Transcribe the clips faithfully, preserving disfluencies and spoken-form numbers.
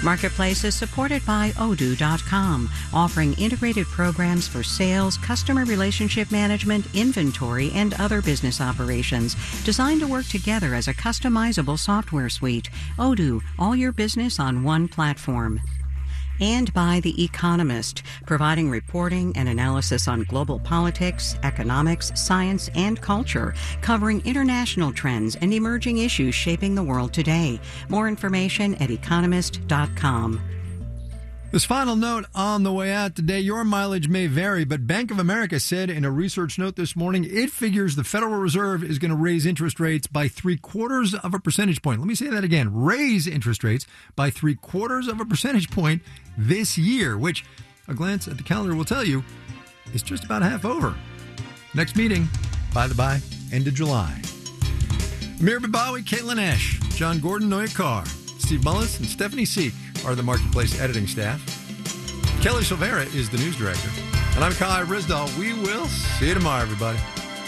Marketplace is supported by Odoo dot com, offering integrated programs for sales, customer relationship management, inventory, and other business operations designed to work together as a customizable software suite. Odoo, all your business on one platform. And by The Economist, providing reporting and analysis on global politics, economics, science, and culture, covering international trends and emerging issues shaping the world today. More information at economist dot com. This final note on the way out today, your mileage may vary, but Bank of America said in a research note this morning, it figures the Federal Reserve is going to raise interest rates by three quarters of a percentage point. Let me say that again. Raise interest rates by three quarters of a percentage point this year, which a glance at the calendar will tell you is just about half over. Next meeting, by the by, end of July. Amir Babawi, Caitlin Ash, John Gordon, Noya Carr, Steve Mullis, and Stephanie Seek are the Marketplace editing staff. Kelly Silvera is the news director. And I'm Kai Risdall. We will see you tomorrow, everybody.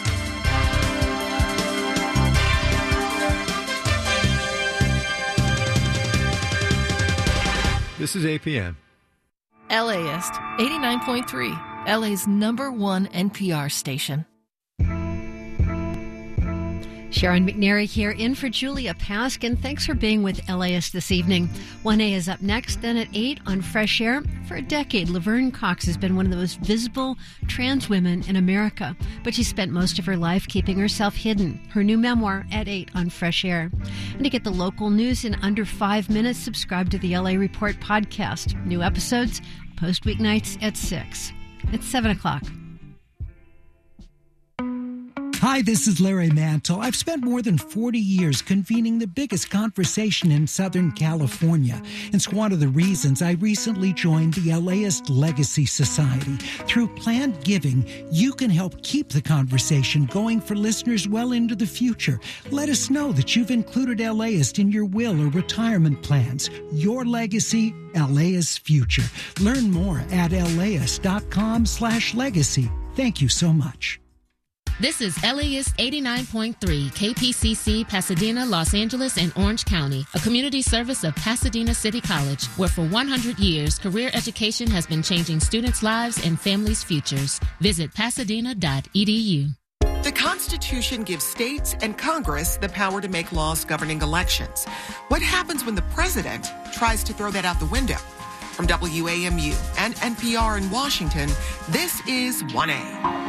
This is A P M. LAist, eighty-nine point three, L A's number one N P R station. Sharon McNary here, in for Julia Paskin. Thanks for being with LAist this evening. one A is up next, then at eight on Fresh Air. For a decade, Laverne Cox has been one of the most visible trans women in America, but she spent most of her life keeping herself hidden. Her new memoir at eight on Fresh Air. And to get the local news in under five minutes, subscribe to the L A Report podcast. New episodes post weeknights at six. It's seven o'clock. Hi, this is Larry Mantle. I've spent more than forty years convening the biggest conversation in Southern California. And it's one of the reasons I recently joined the LAist Legacy Society. Through planned giving, you can help keep the conversation going for listeners well into the future. Let us know that you've included LAist in your will or retirement plans. Your legacy, LAist future. Learn more at laist.com slash legacy. Thank you so much. This is LAist eighty-nine point three, K P C C, Pasadena, Los Angeles, and Orange County, a community service of Pasadena City College, where for one hundred years, career education has been changing students' lives and families' futures. Visit pasadena dot e d u. The Constitution gives states and Congress the power to make laws governing elections. What happens when the president tries to throw that out the window? From W A M U and N P R in Washington, this is one A.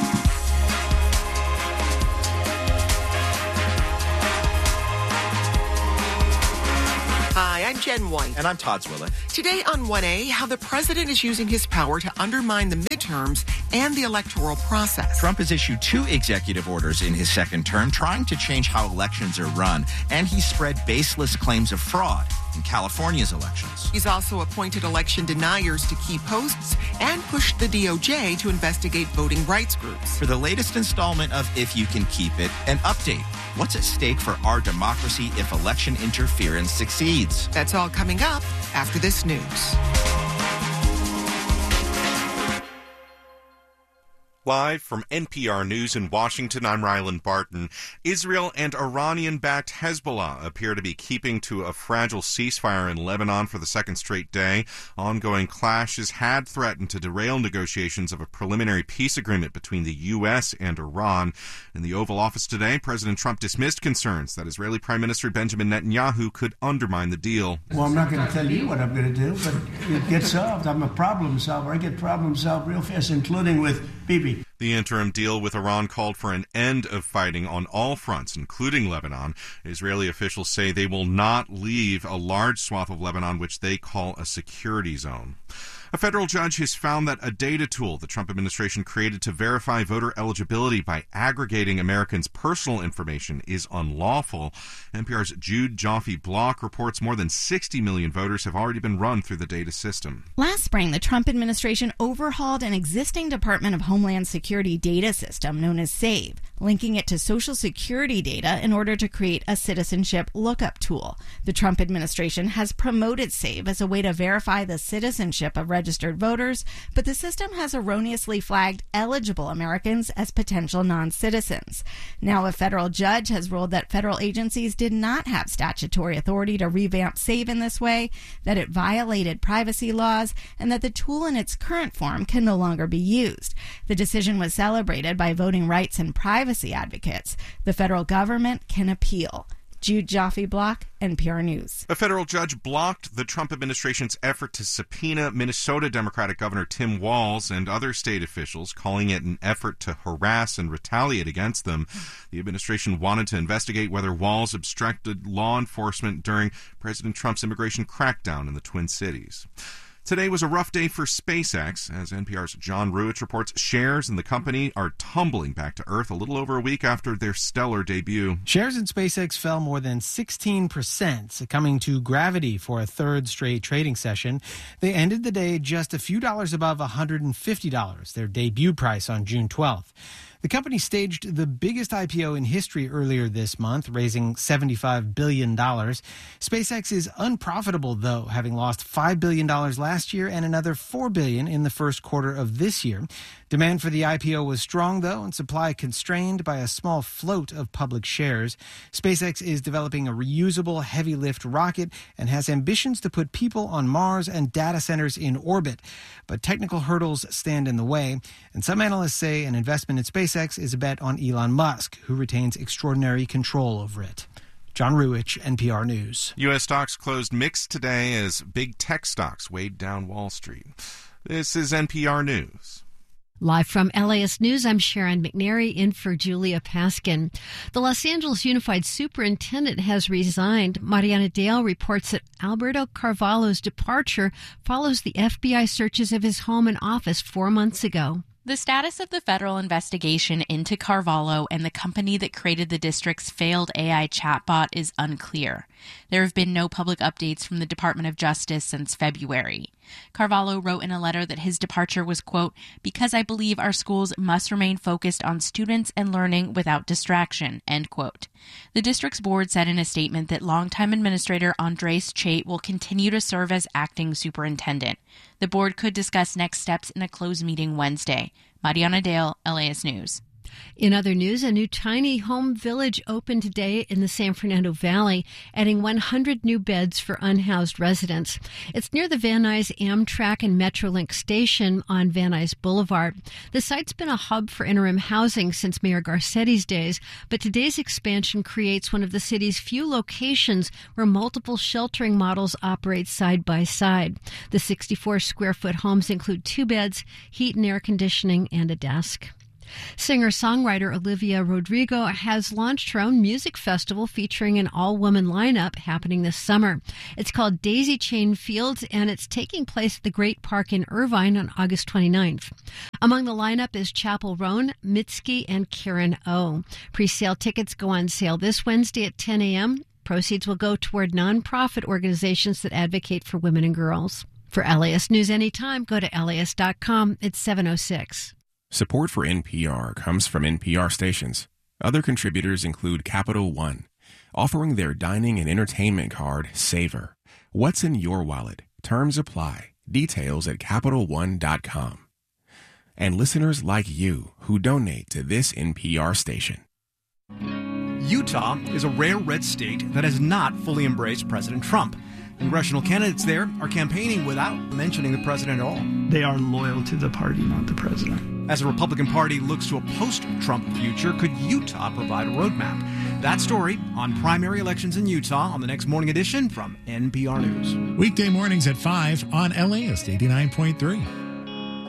Hi, I'm Jen White. And I'm Todd Zwilla. Today on one A, how the president is using his power to undermine the midterms and the electoral process. Trump has issued two executive orders in his second term trying to change how elections are run, and he spread baseless claims of fraud in California's elections. He's also appointed election deniers to key posts and pushed the D O J to investigate voting rights groups. For the latest installment of If You Can Keep It, an update. What's at stake for our democracy if election interference succeeds? That's all coming up after this news. Live from N P R News in Washington, I'm Ryland Barton. Israel and Iranian-backed Hezbollah appear to be keeping to a fragile ceasefire in Lebanon for the second straight day. Ongoing clashes had threatened to derail negotiations of a preliminary peace agreement between the U S and Iran. In the Oval Office today, President Trump dismissed concerns that Israeli Prime Minister Benjamin Netanyahu could undermine the deal. Well, I'm not going to tell you what I'm going to do, but it gets solved. I'm a problem solver. I get problems solved real fast, including with Bibi. The interim deal with Iran called for an end of fighting on all fronts, including Lebanon. Israeli officials say they will not leave a large swath of Lebanon, which they call a security zone. A federal judge has found that a data tool the Trump administration created to verify voter eligibility by aggregating Americans' personal information is unlawful. N P R's Jude Joffe-Block reports more than sixty million voters have already been run through the data system. Last spring, the Trump administration overhauled an existing Department of Homeland Security data system known as SAVE, linking it to Social Security data in order to create a citizenship lookup tool. The Trump administration has promoted SAVE as a way to verify the citizenship of residents registered voters, but the system has erroneously flagged eligible Americans as potential non-citizens. Now, a federal judge has ruled that federal agencies did not have statutory authority to revamp SAVE in this way, that it violated privacy laws, and that the tool in its current form can no longer be used. The decision was celebrated by voting rights and privacy advocates. The federal government can appeal. Jude Joffe-Block, N P R News. A federal judge blocked the Trump administration's effort to subpoena Minnesota Democratic Governor Tim Walz and other state officials, calling it an effort to harass and retaliate against them. The administration wanted to investigate whether Walz obstructed law enforcement during President Trump's immigration crackdown in the Twin Cities. Today was a rough day for SpaceX. As N P R's John Ruich reports, shares in the company are tumbling back to earth a little over a week after their stellar debut. Shares in SpaceX fell more than sixteen percent, succumbing to gravity for a third straight trading session. They ended the day just a few dollars above one hundred fifty dollars, their debut price on June twelfth. The company staged the biggest I P O in history earlier this month, raising seventy-five billion dollars. SpaceX is unprofitable, though, having lost five billion dollars last year and another four billion dollars in the first quarter of this year. Demand for the I P O was strong, though, and supply constrained by a small float of public shares. SpaceX is developing a reusable heavy-lift rocket and has ambitions to put people on Mars and data centers in orbit. But technical hurdles stand in the way, and some analysts say an investment in SpaceX is a bet on Elon Musk, who retains extraordinary control over it. John Ruich, N P R News. U S stocks closed mixed today as big tech stocks weighed down Wall Street. This is N P R News. Live from L A S News, I'm Sharon McNary in for Julia Paskin. The Los Angeles Unified Superintendent has resigned. Mariana Dale reports that Alberto Carvalho's departure follows the F B I searches of his home and office four months ago. The status of the federal investigation into Carvalho and the company that created the district's failed A I chatbot is unclear. There have been no public updates from the Department of Justice since February. Carvalho wrote in a letter that his departure was, quote, because I believe our schools must remain focused on students and learning without distraction, end quote. The district's board said in a statement that longtime administrator Andres Chait will continue to serve as acting superintendent. The board could discuss next steps in a closed meeting Wednesday. Mariana Dale, L A S News. In other news, a new tiny home village opened today in the San Fernando Valley, adding one hundred new beds for unhoused residents. It's near the Van Nuys Amtrak and Metrolink station on Van Nuys Boulevard. The site's been a hub for interim housing since Mayor Garcetti's days, but today's expansion creates one of the city's few locations where multiple sheltering models operate side by side. The sixty-four square foot homes include two beds, heat and air conditioning, and a desk. Singer-songwriter Olivia Rodrigo has launched her own music festival featuring an all-woman lineup happening this summer. It's called Daisy Chain Fields, and it's taking place at the Great Park in Irvine on August twenty-ninth. Among the lineup is Chapel Roan, Mitski, and Karen O. Pre-sale tickets go on sale this Wednesday at ten a.m. Proceeds will go toward nonprofit organizations that advocate for women and girls. For L A S News Anytime, go to L A S dot com. It's seven oh six. Support for N P R comes from N P R stations. Other contributors include Capital One, offering their dining and entertainment card, Savor. What's in your wallet? Terms apply. Details at Capital One dot com. And listeners like you who donate to this N P R station. Utah is a rare red state that has not fully embraced President Trump. Congressional candidates there are campaigning without mentioning the president at all. They are loyal to the party, not the president. As the Republican Party looks to a post-Trump future, could Utah provide a roadmap? That story on primary elections in Utah on the next morning edition from N P R News. Weekday mornings at five on L A S eighty-nine point three.